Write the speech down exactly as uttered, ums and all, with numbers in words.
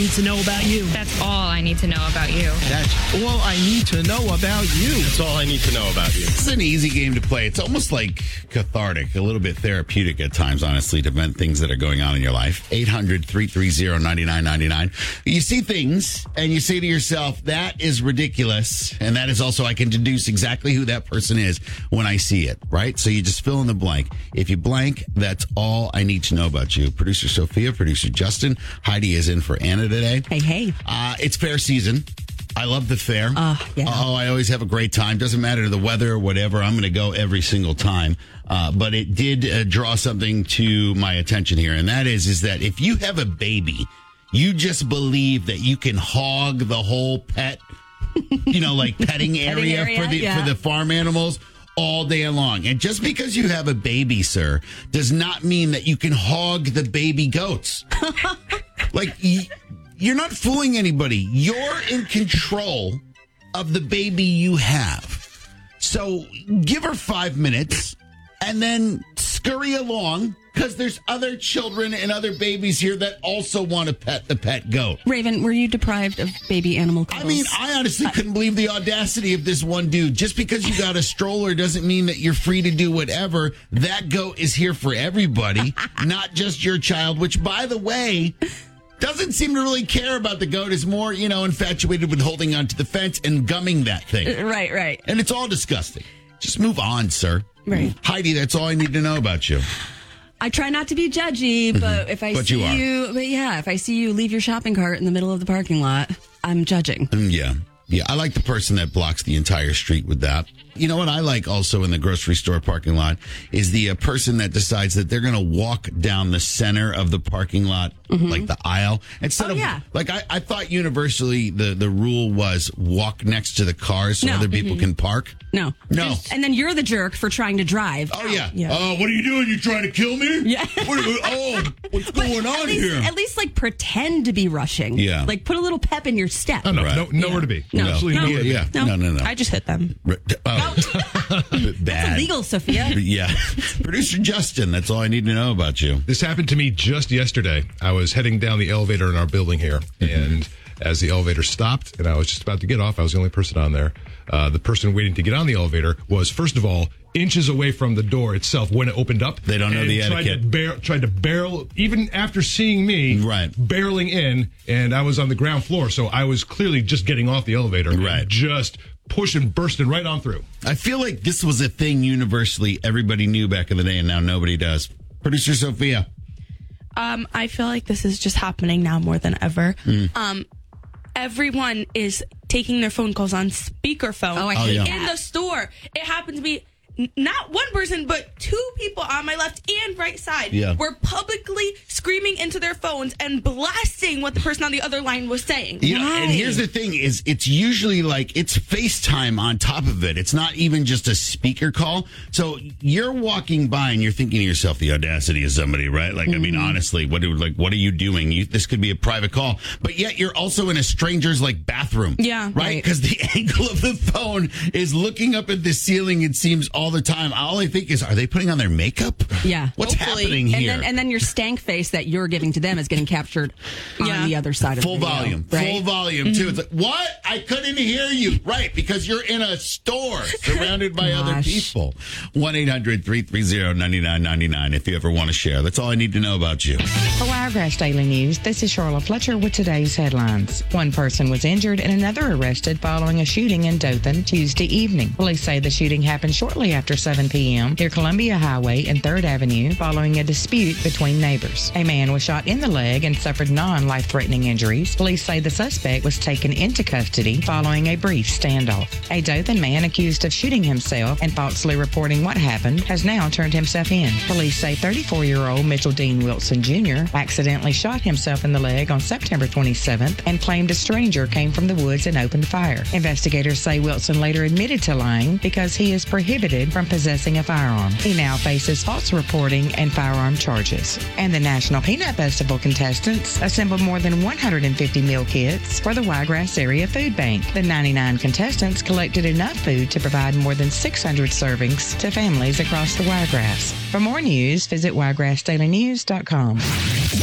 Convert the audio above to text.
need to know about you. That's all I need to know about you. That's all I need to know about you. That's all I need to know about you. It's an easy game to play. It's almost like cathartic, a little bit therapeutic at times, honestly, to vent things that are going on in your life. eight hundred, three three zero, nine nine nine nine. You see things and you say to yourself, that is ridiculous. And that is also, I can deduce exactly who that person is when I see it, right? So you just fill in the blank. If you blank, that's all I need to know about you. Producer Sophia, producer Justin. Heidi is in for Anna today. Hey, hey. Uh, it's fair season. I love the fair. Uh, yeah. Oh, I always have a great time. Doesn't matter the weather or whatever. I'm going to go every single time. Uh, but it did uh, draw something to my attention here. And that is, is that if you have a baby, you just believe that you can hog the whole pet, you know, like petting area, area, for the yeah. for the farm animals all day long. And just because you have a baby, sir, does not mean that you can hog the baby goats. Like, y- you're not fooling anybody. You're in control of the baby you have. So give her five minutes and then scurry along, because there's other children and other babies here that also want to pet the pet goat. Raven, were you deprived of baby animal cuddles? I mean, I honestly couldn't believe the audacity of this one dude. Just because you got a stroller doesn't mean that you're free to do whatever. That goat is here for everybody, not just your child, which, by the way, doesn't seem to really care about the goat. Is more, you know, infatuated with holding onto the fence and gumming that thing. Right, right. And it's all disgusting. Just move on, sir. Right. Heidi, that's all I need to know about you. I try not to be judgy, but mm-hmm. if I but see you, are. you, but yeah, if I see you leave your shopping cart in the middle of the parking lot, I'm judging. Mm, yeah. Yeah, I like the person that blocks the entire street with that. You know what I like also in the grocery store parking lot is the uh, person that decides that they're going to walk down the center of the parking lot, mm-hmm. like the aisle. Instead oh, of, yeah. like, I, I thought universally the, the rule was walk next to the cars so no. other people mm-hmm. can park. No. No. And then you're the jerk for trying to drive. Oh, yeah. yeah. Oh, what are you doing? You trying to kill me? Yeah. What are, oh, what's but going on at least, here? At least, like, pretend to be rushing. Yeah. Like, put a little pep in your step. Oh, no, right. no, nowhere yeah. to be. No. Absolutely no. nowhere to be. Yeah. No. no, no, no. I just hit them. Oh. Bad. That's illegal, Sophia. Yeah. Producer Justin, that's all I need to know about you. This happened to me just yesterday. I was heading down the elevator in our building here, mm-hmm. and as the elevator stopped and I was just about to get off, I was the only person on there. Uh, the person waiting to get on the elevator was, first of all, inches away from the door itself when it opened up. They don't know the tried etiquette. To bar- tried to barrel, even after seeing me, right. barreling in, and I was on the ground floor, so I was clearly just getting off the elevator. Right. Just pushing, bursting right on through. I feel like this was a thing universally everybody knew back in the day, and now nobody does. Producer Sophia. Um, I feel like this is just happening now more than ever. Mm. Um, everyone is taking their phone calls on speakerphone oh, I hate in that. the store. It happened to be not one person, but two people on my left and right side yeah. were publicly screaming into their phones and blasting what the person on the other line was saying. You know, and here's the thing is it's usually like it's FaceTime on top of it. It's not even just a speaker call. So you're walking by and you're thinking to yourself, the audacity of somebody, right? Like, mm-hmm. I mean, honestly, what do, like, what are you doing? You, this could be a private call, but yet you're also in a stranger's like bathroom. Yeah. Right? Because the angle of the phone is looking up at the ceiling, it seems, all the time. All I think is, are they putting on their makeup? Yeah. What's Hopefully. happening here? And then, and then your stank face that you're giving to them is getting captured yeah. on the other side of full the video, volume, right? full volume mm-hmm. too. It's like, what? I couldn't hear you. Right, because you're in a store surrounded by other people. one eight hundred, three three zero, nine nine nine nine if you ever want to share. That's all I need to know about you. For Wiregrass Daily News, this is Charlotte Fletcher with today's headlines. One person was injured and another arrested following a shooting in Dothan Tuesday evening. Police say the shooting happened shortly after seven p.m. near Columbia Highway and third Avenue following a dispute between neighbors. A man was shot in the leg and suffered non-life-threatening injuries. Police say the suspect was taken into custody following a brief standoff. A Dothan man accused of shooting himself and falsely reporting what happened has now turned himself in. Police say thirty-four-year-old Mitchell Dean Wilson Junior accidentally shot himself in the leg on September twenty-seventh and claimed a stranger came from the woods and opened fire. Investigators say Wilson later admitted to lying because he is prohibited from possessing a firearm. He now faces false reporting and firearm charges. And the National Peanut Festival contestants assembled more than one hundred fifty meal kits for the Wiregrass Area Food Bank. The ninety-nine contestants collected enough food to provide more than six hundred servings to families across the Wiregrass. For more news, visit wiregrass daily news dot com.